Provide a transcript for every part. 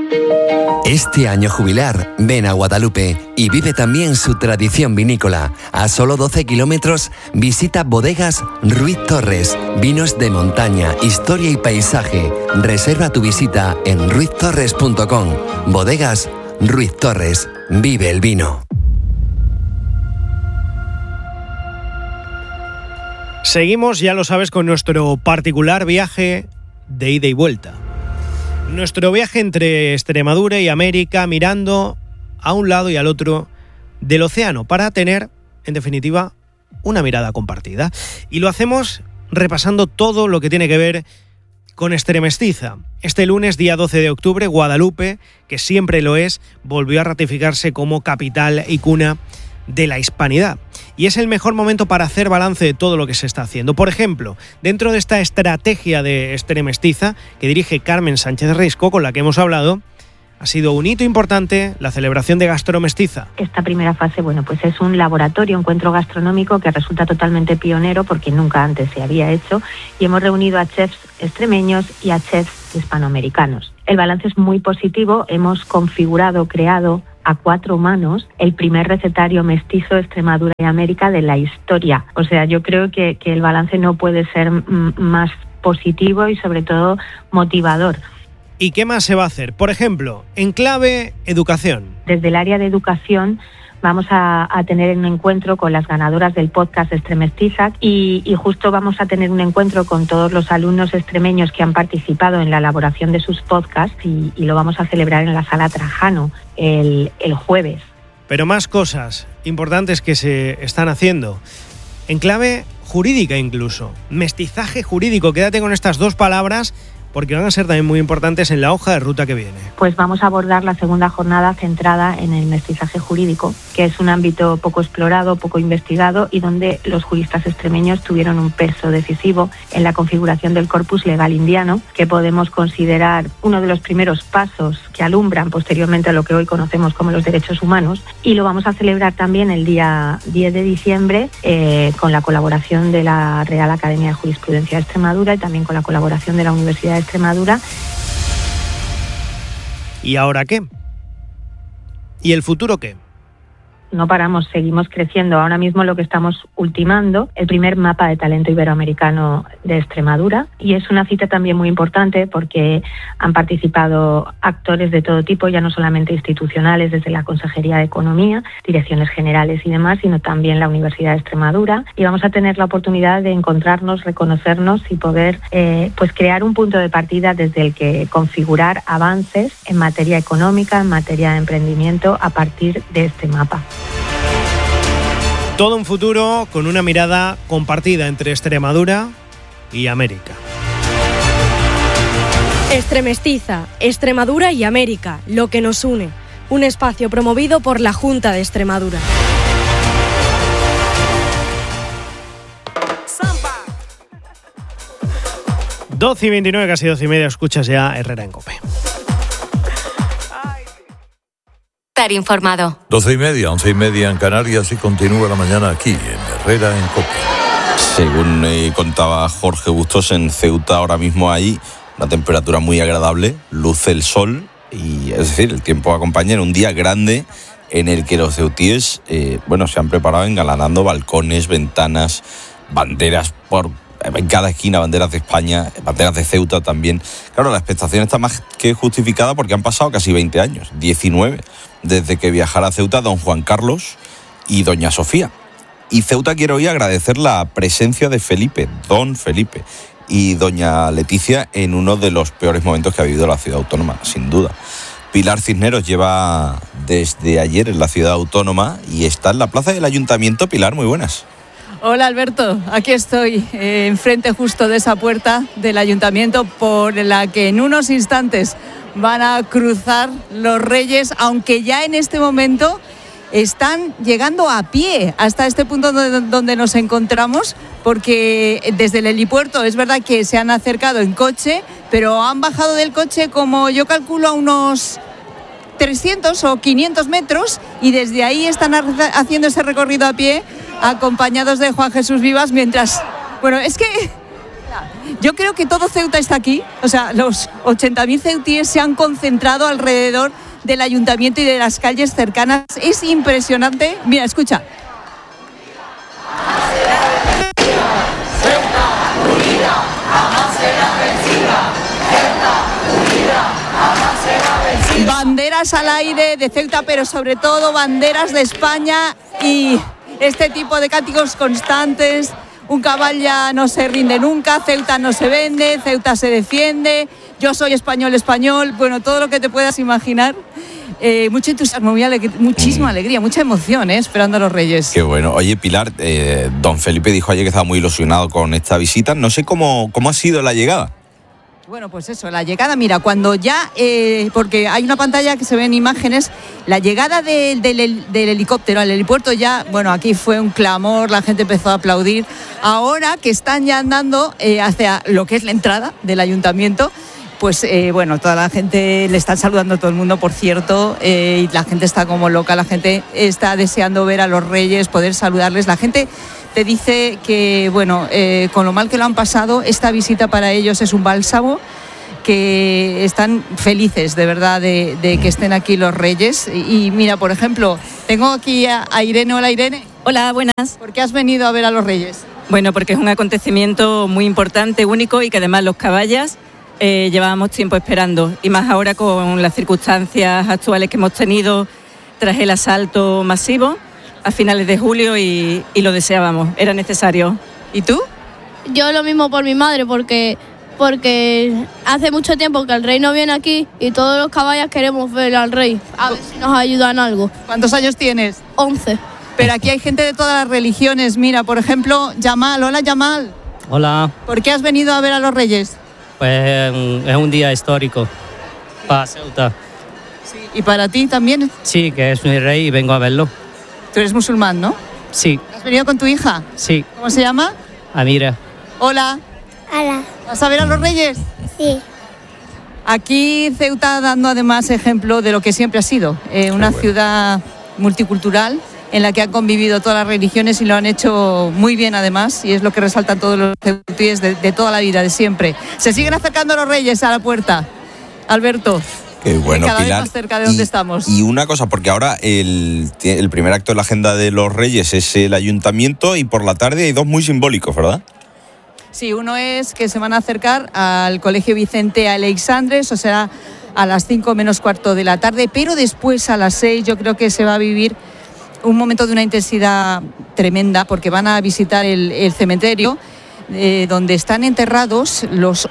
Este año jubilar, ven a Guadalupe y vive también su tradición vinícola. A solo 12 kilómetros, visita Bodegas Ruiz Torres. Vinos de montaña, historia y paisaje. Reserva tu visita en ruiztorres.com. Bodegas Ruiz Torres. Vive el vino. Seguimos, ya lo sabes, con nuestro particular viaje de ida y vuelta. Nuestro viaje entre Extremadura y América, mirando a un lado y al otro del océano, para tener, en definitiva, una mirada compartida. Y lo hacemos repasando todo lo que tiene que ver con Extremestiza. Este lunes, día 12 de octubre, Guadalupe, que siempre lo es, volvió a ratificarse como capital y cuna de la hispanidad. Y es el mejor momento para hacer balance de todo lo que se está haciendo. Por ejemplo, dentro de esta estrategia de Extremestiza que dirige Carmen Sánchez Risco, con la que hemos hablado, ha sido un hito importante la celebración de Gastromestiza. Esta primera fase, pues es un laboratorio, encuentro gastronómico que resulta totalmente pionero porque nunca antes se había hecho, y hemos reunido a chefs extremeños y a chefs hispanoamericanos. El balance es muy positivo. Hemos creado a 4 manos el primer recetario mestizo de Extremadura y América de la historia. O sea, yo creo que el balance no puede ser más positivo y sobre todo motivador. ¿Y qué más se va a hacer? Por ejemplo, en clave educación. Desde el área de educación vamos a tener un encuentro con las ganadoras del podcast Extremestiza y justo vamos a tener un encuentro con todos los alumnos extremeños que han participado en la elaboración de sus podcasts y lo vamos a celebrar en la Sala Trajano el jueves. Pero más cosas importantes que se están haciendo. En clave jurídica incluso. Mestizaje jurídico. Quédate con estas 2 palabras porque van a ser también muy importantes en la hoja de ruta que viene. Pues vamos a abordar la segunda jornada centrada en el mestizaje jurídico, que es un ámbito poco explorado, poco investigado y donde los juristas extremeños tuvieron un peso decisivo en la configuración del corpus legal indiano, que podemos considerar uno de los primeros pasos que alumbran posteriormente a lo que hoy conocemos como los derechos humanos. Y lo vamos a celebrar también el día 10 de diciembre con la colaboración de la Real Academia de Jurisprudencia de Extremadura y también con la colaboración de la Universidad de Extremadura. ¿Y ahora qué? ¿Y el futuro qué? No paramos, seguimos creciendo. Ahora mismo lo que estamos ultimando, el primer mapa de talento iberoamericano de Extremadura, y es una cita también muy importante porque han participado actores de todo tipo, ya no solamente institucionales desde la Consejería de Economía, direcciones generales y demás, sino también la Universidad de Extremadura, y vamos a tener la oportunidad de encontrarnos, reconocernos y poder crear un punto de partida desde el que configurar avances en materia económica, en materia de emprendimiento a partir de este mapa. Todo un futuro con una mirada compartida entre Extremadura y América. Extremestiza, Extremadura y América, lo que nos une. Un espacio promovido por la Junta de Extremadura. Samba. 12:29, casi 12:30, escuchas ya Herrera en COPE. Estar informado. 12:30, 11:30 en Canarias y continúa la mañana aquí en Herrera en COPE. Según contaba Jorge Bustos, en Ceuta ahora mismo hay una temperatura muy agradable, luce el sol y es decir, el tiempo acompaña en un día grande en el que los ceutíes se han preparado engalanando balcones, ventanas, banderas en cada esquina, banderas de España, banderas de Ceuta también. Claro, la expectación está más que justificada porque han pasado casi 20 años, 19, desde que viajara a Ceuta don Juan Carlos y doña Sofía. Y Ceuta quiere hoy agradecer la presencia de don Felipe y doña Leticia en uno de los peores momentos que ha vivido la ciudad autónoma, sin duda. Pilar Cisneros lleva desde ayer en la ciudad autónoma y está en la plaza del Ayuntamiento. Pilar, muy buenas. Hola Alberto, aquí estoy enfrente justo de esa puerta del Ayuntamiento por la que en unos instantes van a cruzar los Reyes, aunque ya en este momento están llegando a pie hasta este punto donde nos encontramos, porque desde el helipuerto es verdad que se han acercado en coche, pero han bajado del coche como yo calculo a unos 300 o 500 metros y desde ahí están haciendo ese recorrido a pie acompañados de Juan Jesús Vivas mientras... Bueno, es que Yo creo que todo Ceuta está aquí, o sea, los 80.000 ceutíes se han concentrado alrededor del ayuntamiento y de las calles cercanas. Es impresionante. Mira, escucha. Banderas al aire de Ceuta, pero sobre todo banderas de España y este tipo de cánticos constantes. Un caballa no se rinde nunca, Ceuta no se vende, Ceuta se defiende, yo soy español, bueno, todo lo que te puedas imaginar. Mucho entusiasmo, muchísima alegría, mucha emoción, esperando a los Reyes. Qué bueno. Oye, Pilar, don Felipe dijo ayer que estaba muy ilusionado con esta visita. No sé cómo ha sido la llegada. Bueno, pues eso, la llegada, mira, cuando ya, porque hay una pantalla que se ven imágenes, la llegada del helicóptero al helipuerto ya, bueno, aquí fue un clamor, la gente empezó a aplaudir. Ahora que están ya andando hacia lo que es la entrada del ayuntamiento, pues bueno, toda la gente le están saludando a todo el mundo, por cierto, y la gente está como loca, la gente está deseando ver a los Reyes, poder saludarles. La gente te dice que, bueno, con lo mal que lo han pasado, esta visita para ellos es un bálsamo, que están felices, de verdad, de que estén aquí los Reyes. Y mira, por ejemplo, tengo aquí a Irene. Hola, Irene. Hola, buenas. ¿Por qué has venido a ver a los Reyes? Bueno, porque es un acontecimiento muy importante, único, y que además los caballas llevábamos tiempo esperando, y más ahora con las circunstancias actuales que hemos tenido tras el asalto masivo a finales de julio, y lo deseábamos, era necesario. ¿Y tú? Yo lo mismo por mi madre, porque hace mucho tiempo que el rey no viene aquí y todos los caballos queremos ver al rey, a ver si nos ayudan algo. ¿Cuántos años tienes? 11. Pero aquí hay gente de todas las religiones. Mira, por ejemplo, Yamal. Hola, Yamal. Hola. ¿Por qué has venido a ver a los Reyes? Pues es un día histórico para Ceuta. Sí. ¿Y para ti también? Sí, que es mi rey y vengo a verlo. Tú eres musulmán, ¿no? Sí. ¿Has venido con tu hija? Sí. ¿Cómo se llama? Amira. Hola. Hola. ¿Vas a ver a los Reyes? Sí. Aquí Ceuta dando además ejemplo de lo que siempre ha sido, una ciudad multicultural en la que han convivido todas las religiones y lo han hecho muy bien además, y es lo que resaltan todos los ceutíes de toda la vida, de siempre. Se siguen acercando los Reyes a la puerta. Alberto. Qué bueno, cada Pilar. vez más cerca de donde estamos. Y una cosa, porque ahora el primer acto de la agenda de los Reyes es el ayuntamiento, y por la tarde hay dos muy simbólicos, ¿verdad? Sí, uno es que se van a acercar al Colegio Vicente Aleixandre, eso será a las 5 menos cuarto de la tarde, pero después a las 6 yo creo que se va a vivir un momento de una intensidad tremenda, porque van a visitar el cementerio donde están enterrados los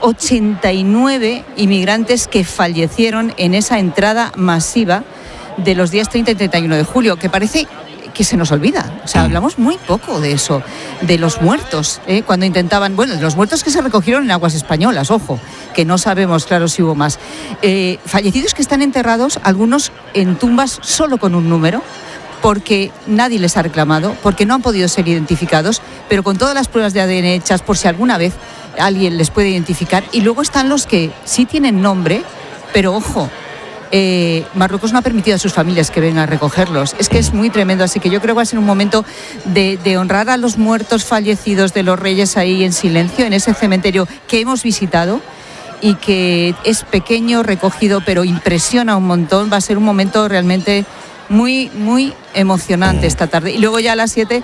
89 inmigrantes que fallecieron en esa entrada masiva de los días 30 y 31 de julio, que parece que se nos olvida. O sea, hablamos muy poco de eso, de los muertos, cuando intentaban, bueno, de los muertos que se recogieron en aguas españolas, ojo, que no sabemos, claro, si hubo más. Fallecidos que están enterrados, algunos en tumbas solo con un número, porque nadie les ha reclamado, porque no han podido ser identificados, pero con todas las pruebas de ADN hechas por si alguna vez alguien les puede identificar. Y luego están los que sí tienen nombre, pero ojo, Marruecos no ha permitido a sus familias que vengan a recogerlos. Es que es muy tremendo, así que yo creo que va a ser un momento de honrar a los muertos fallecidos de los Reyes ahí en silencio, en ese cementerio que hemos visitado y que es pequeño, recogido, pero impresiona un montón. Va a ser un momento realmente muy, muy emocionante esta tarde. Y luego ya a las 7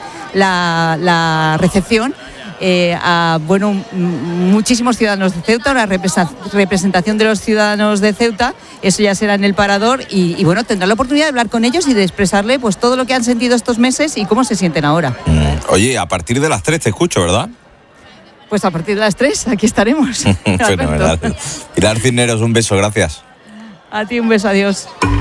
la recepción a muchísimos ciudadanos de Ceuta, una representación de los ciudadanos de Ceuta. Eso ya será en el Parador y bueno, tendrá la oportunidad de hablar con ellos y de expresarle pues todo lo que han sentido estos meses y cómo se sienten ahora. Oye, a partir de las 3 te escucho, ¿verdad? Pues a partir de las 3 aquí estaremos. Fenomenal. Pilar Cisneros, un beso, gracias. A ti un beso, adiós.